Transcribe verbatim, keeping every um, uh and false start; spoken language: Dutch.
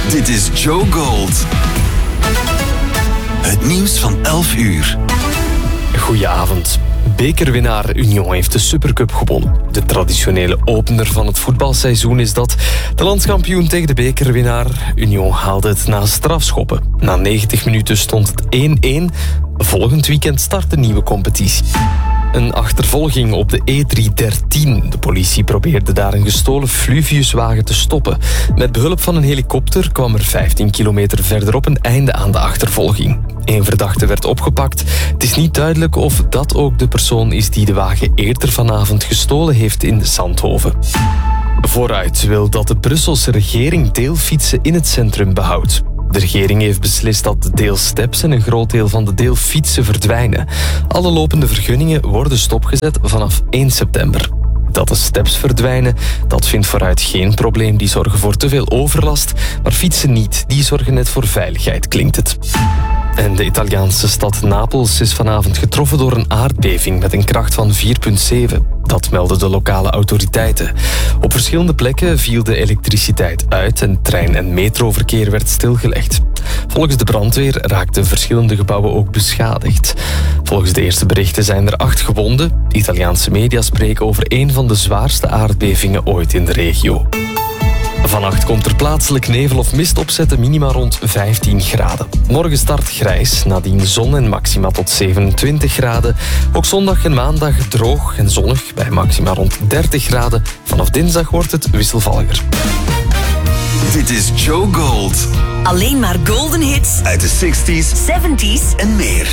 Dit is Joe Gold. Het nieuws van elf uur. Goedenavond. Bekerwinnaar Union heeft de Supercup gewonnen. De traditionele opener van het voetbalseizoen is dat. De landskampioen tegen de bekerwinnaar Union haalde het na strafschoppen. Na negentig minuten stond het één-één. Volgend weekend start de nieuwe competitie. Een achtervolging op de E driehonderddertien. De politie probeerde daar een gestolen Fluviuswagen te stoppen. Met behulp van een helikopter kwam er vijftien kilometer verderop een einde aan de achtervolging. Eén verdachte werd opgepakt. Het is niet duidelijk of dat ook de persoon is die de wagen eerder vanavond gestolen heeft in Zandhoven. Vooruit wil dat de Brusselse regering deelfietsen in het centrum behoudt. De regering heeft beslist dat de deelsteps en een groot deel van de deelfietsen verdwijnen. Alle lopende vergunningen worden stopgezet vanaf één september. Dat de steps verdwijnen, dat vindt Vooruit geen probleem. Die zorgen voor te veel overlast, maar fietsen niet. Die zorgen net voor veiligheid, klinkt het. En de Italiaanse stad Napels is vanavond getroffen door een aardbeving met een kracht van vier komma zeven. Dat melden de lokale autoriteiten. Op verschillende plekken viel de elektriciteit uit en trein- en metroverkeer werd stilgelegd. Volgens de brandweer raakten verschillende gebouwen ook beschadigd. Volgens de eerste berichten zijn er acht gewonden. De Italiaanse media spreken over een van de zwaarste aardbevingen ooit in de regio. Vannacht komt er plaatselijk nevel of mist opzetten, minima rond vijftien graden. Morgen start grijs, nadien zon en maxima tot zevenentwintig graden. Ook zondag en maandag droog en zonnig bij maxima rond dertig graden. Vanaf dinsdag wordt het wisselvalliger. Dit is Joe Gold. Alleen maar golden hits Uit de zestig's zeventig's en meer.